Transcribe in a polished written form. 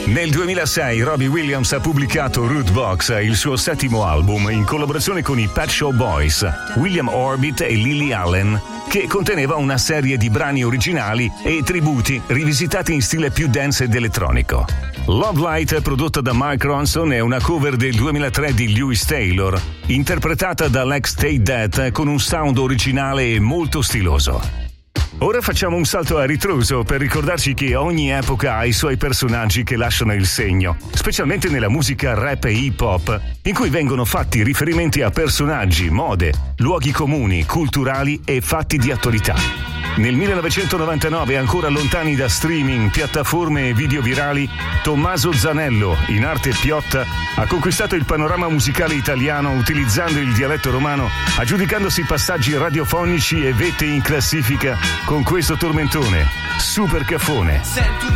Nel 2006 Robbie Williams ha pubblicato Rudebox, il suo settimo album, in collaborazione con i Pet Shop Boys, William Orbit e Lily Allen, che conteneva una serie di brani originali e tributi rivisitati in stile più dance ed elettronico. Love Light, prodotta da Mark Ronson, è una cover del 2003 di Lewis Taylor, interpretata dall'ex Take That con un sound originale e molto stiloso. Ora facciamo un salto a ritroso per ricordarci che ogni epoca ha i suoi personaggi che lasciano il segno, specialmente nella musica rap e hip hop, in cui vengono fatti riferimenti a personaggi, mode, luoghi comuni, culturali e fatti di attualità. Nel 1999, ancora lontani da streaming, piattaforme e video virali, Tommaso Zanello, in arte piotta, ha conquistato il panorama musicale italiano utilizzando il dialetto romano, aggiudicandosi passaggi radiofonici e vette in classifica con questo tormentone, Super Caffone. Sento